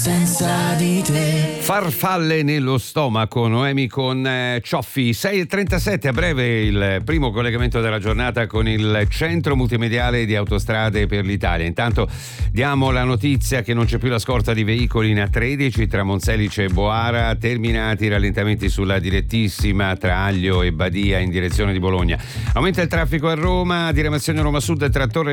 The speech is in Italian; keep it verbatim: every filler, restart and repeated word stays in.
senza di te. Farfalle nello stomaco, Noemi con eh, Cioffi. sei e trentasette, a breve il primo collegamento della giornata con il centro multimediale di Autostrade per l'Italia. Intanto diamo la notizia che non c'è più la scorta di veicoli in A tredici tra Monselice e Boara, terminati i rallentamenti sulla direttissima tra Aglio e Badia in direzione di Bologna. Aumenta il traffico a Roma, diramazione Roma Sud tra Torre